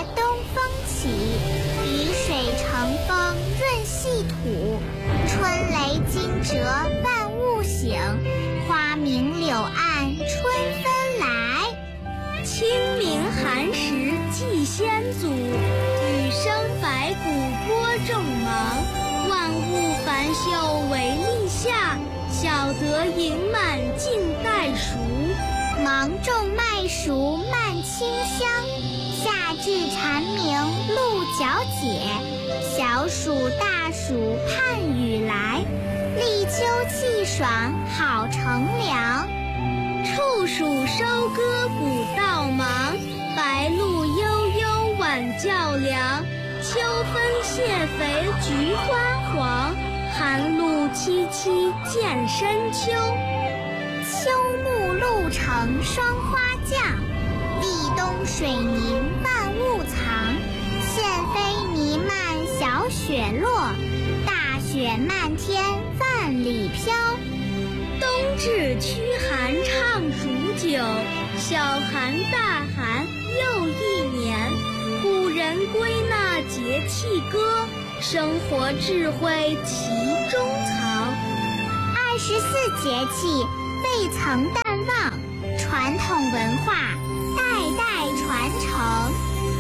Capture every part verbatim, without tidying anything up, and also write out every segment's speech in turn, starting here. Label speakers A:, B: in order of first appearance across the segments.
A: 东风起，雨水乘风润细土。春雷惊蛰万物醒，花明柳暗春分来。
B: 清明寒食祭先祖，雨生百谷播种芒。万物繁秀为立夏，小得盈满尽待熟。
A: 芒种麦熟慢清香，夏至蝉鸣鹿角解。小暑大暑盼雨来，立秋气爽好乘凉。
B: 处暑收割谷稻忙，白露悠悠晚较凉。秋分谢肥菊花黄，寒露凄凄渐深秋。
A: 秋暮露成霜花降，地冬水凝万物藏。现飞弥漫小雪落，大雪漫天万里飘。
B: 冬至驱寒唱煮酒，小寒大寒又一年。古人归纳节气歌，生活智慧其中藏。
A: 二十四节气未曾淡忘，传统文化代代传承。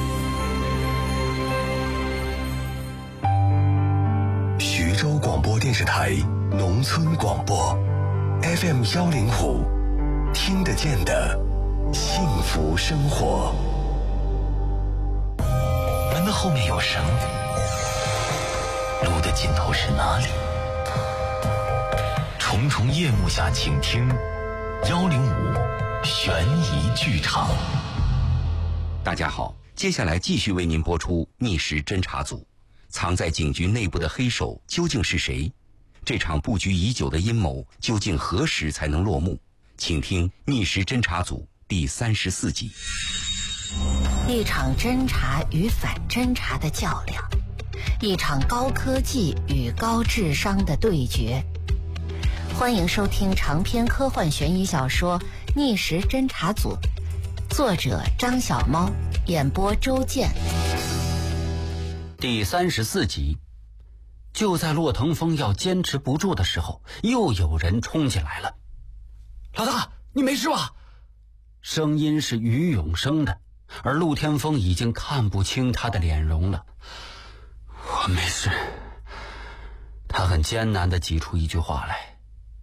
C: 徐州广播电视台农村广播 F M 幺零五，听得见的幸福生活。门的后面有绳，路的尽头是哪里？重重夜幕下，请听幺零五悬疑剧场。
D: 大家好，接下来继续为您播出密室侦查组。藏在警局内部的黑手究竟是谁？这场布局已久的阴谋究竟何时才能落幕？请听密室侦查组第三十四集。
E: 一场侦查与反侦查的较量，一场高科技与高智商的对决。欢迎收听长篇科幻悬疑小说《逆时侦查组》，作者张小猫，演播周健。
F: 第三十四集。就在骆腾风要坚持不住的时候，又有人冲进来了。老大，你没事吧？声音是于永生的，而陆天风已经看不清他的脸容了。我没事。他很艰难地挤出一句话来。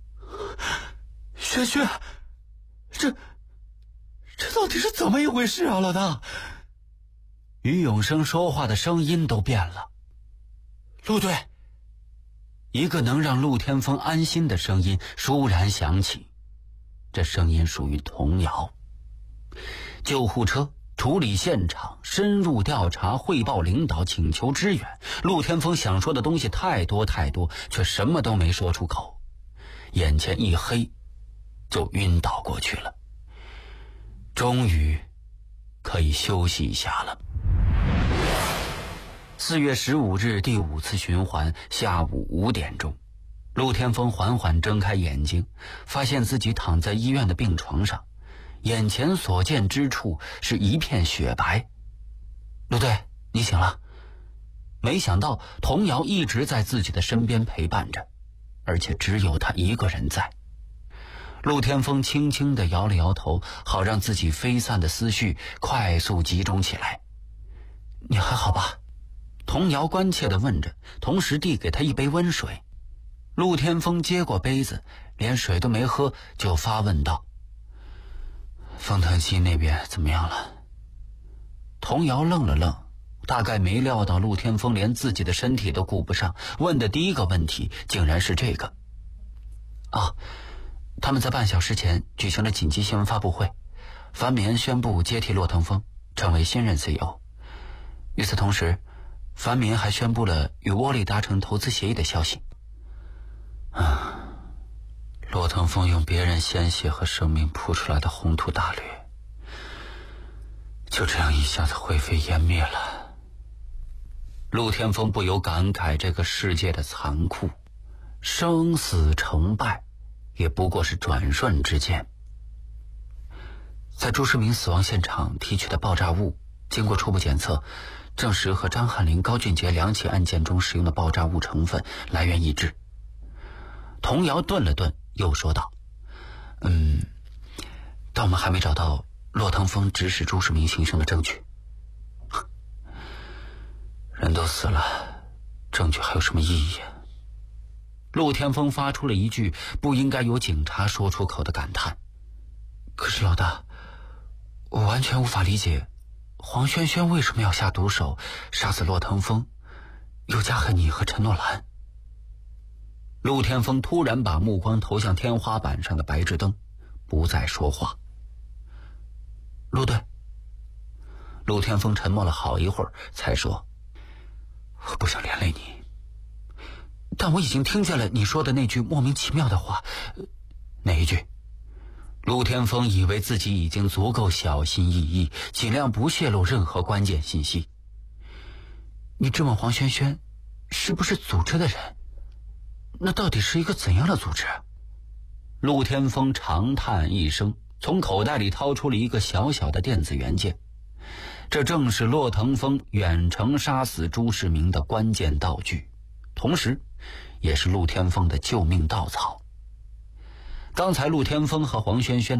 F: 轩轩，这这到底是怎么一回事啊，老大？于永生说话的声音都变了。陆队。一个能让陆天风安心的声音倏然响起，这声音属于童谣。救护车处理现场，深入调查，汇报领导，请求支援。陆天风想说的东西太多太多，却什么都没说出口，眼前一黑，就晕倒过去了。终于可以休息一下了。四月十五日第五次循环，下午五点钟，陆天风缓缓睁开眼睛，发现自己躺在医院的病床上，眼前所见之处是一片雪白。陆队，你醒了。没想到童瑶一直在自己的身边陪伴着，而且只有他一个人在。陆天风轻轻地摇了摇头，好让自己飞散的思绪快速集中起来。你还好吧？童瑶关切地问着，同时递给他一杯温水。陆天风接过杯子，连水都没喝就发问道：丰腾溪那边怎么样了？童瑶愣了愣，大概没料到陆天风连自己的身体都顾不上，问的第一个问题竟然是这个。啊，他们在半小时前举行了紧急新闻发布会，樊米恩宣布接替骆腾风，成为新任 C E O。与此同时，樊民还宣布了与沃利达成投资协议的消息。啊，骆腾风用别人鲜血和生命铺出来的宏图大略，就这样一下子灰飞烟灭了。陆天风不由感慨这个世界的残酷，生死成败也不过是转瞬之间。在朱世民死亡现场提取的爆炸物经过初步检测，证实和张翰林、高俊杰两起案件中使用的爆炸物成分来源一致。童瑶顿了顿，又说道：“嗯，但我们还没找到骆腾峰指使朱世民行凶的证据。人都死了，证据还有什么意义啊？”陆天峰发出了一句不应该由警察说出口的感叹。可是老大，我完全无法理解黄轩轩为什么要下毒手杀死骆腾峰，又加害你和陈诺兰。陆天峰突然把目光投向天花板上的白炽灯，不再说话。陆队。陆天峰沉默了好一会儿，才说：“我不想连累你，但我已经听见了你说的那句莫名其妙的话。”哪一句？陆天峰以为自己已经足够小心翼翼，尽量不泄露任何关键信息。你质问黄轩轩是不是组织的人，那到底是一个怎样的组织？陆天峰长叹一声，从口袋里掏出了一个小小的电子元件，这正是骆腾峰远程杀死朱世民的关键道具，同时也是陆天峰的救命稻草。刚才陆天峰和黄轩轩